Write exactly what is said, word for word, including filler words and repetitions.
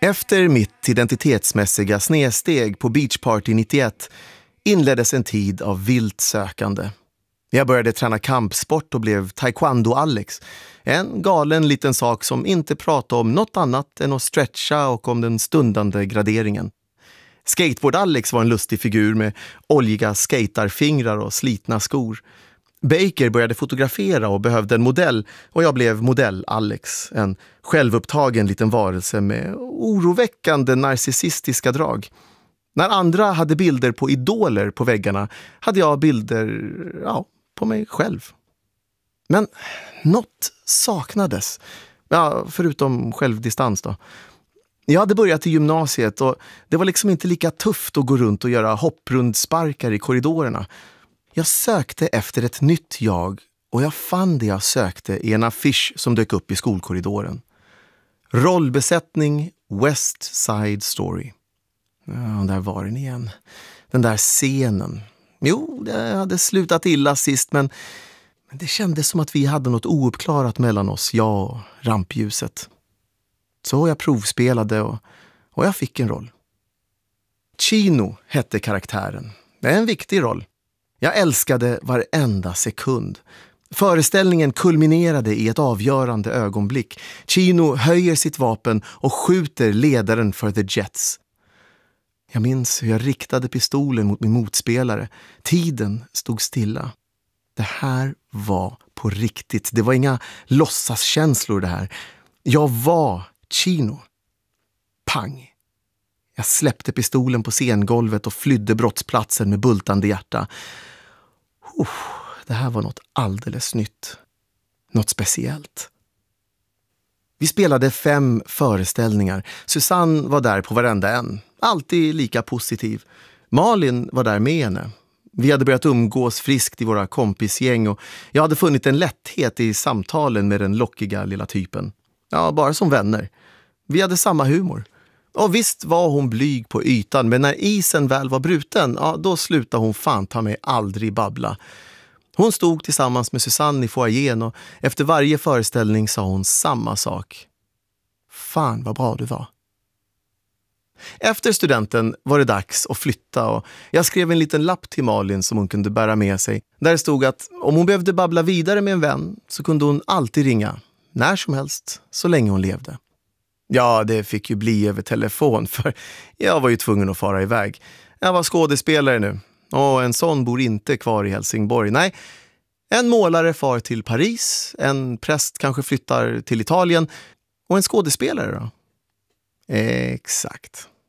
Efter mitt identitetsmässiga snedsteg på Beach Party nittioett inleddes en tid av vilt sökande. Jag började träna kampsport och blev taekwondo-Alex. En galen liten sak som inte pratade om något annat än att stretcha och om den stundande graderingen. Skateboard-Alex var en lustig figur med oljiga skatarfingrar och slitna skor. Baker började fotografera och behövde en modell och jag blev modell-Alex, en självupptagen liten varelse med oroväckande narcissistiska drag. När andra hade bilder på idoler på väggarna hade jag bilder, ja, på mig själv. Men något saknades, ja, förutom självdistans då. Jag hade börjat i gymnasiet och det var liksom inte lika tufft att gå runt och göra hopprundsparkar i korridorerna. Jag sökte efter ett nytt jag och jag fann det jag sökte i en affisch som dök upp i skolkorridoren. Rollbesättning West Side Story. Ja, där var den igen. Den där scenen. Jo, det hade slutat illa sist, men, men det kändes som att vi hade något ouppklarat mellan oss, jag och rampljuset. Så jag provspelade och, och jag fick en roll. Chino hette karaktären. Det är en viktig roll. Jag älskade varenda sekund. Föreställningen kulminerade i ett avgörande ögonblick. Chino höjer sitt vapen och skjuter ledaren för The Jets. Jag minns hur jag riktade pistolen mot min motspelare. Tiden stod stilla. Det här var på riktigt. Det var inga låtsaskänslor det här. Jag var Chino. Pang. Jag släppte pistolen på scengolvet och flydde brottsplatsen med bultande hjärta. Uh, det här var något alldeles nytt. Något speciellt. Vi spelade fem föreställningar. Susanne var där på varenda en. Alltid lika positiv. Malin var där med henne. Vi hade börjat umgås friskt i våra kompisgäng och jag hade funnit en lätthet i samtalen med den lockiga lilla typen. Ja, bara som vänner. Vi hade samma humor. Och visst var hon blyg på ytan, men när isen väl var bruten, ja, då slutade hon fan ta mig aldrig babbla. Hon stod tillsammans med Susanne i foajén och efter varje föreställning sa hon samma sak. Fan vad bra du var. Efter studenten var det dags att flytta och jag skrev en liten lapp till Malin som hon kunde bära med sig. Där stod att om hon behövde babbla vidare med en vän så kunde hon alltid ringa, när som helst, så länge hon levde. Ja, det fick ju bli över telefon för jag var ju tvungen att fara iväg. Jag var skådespelare nu och en sån bor inte kvar i Helsingborg. Nej, en målare far till Paris, en präst kanske flyttar till Italien och en skådespelare då? Exakt.